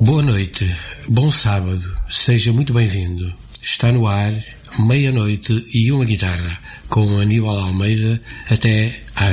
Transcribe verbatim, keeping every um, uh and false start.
Boa noite, bom sábado, seja muito bem-vindo. Está no ar, meia-noite e uma guitarra, com Aníbal Almeida até às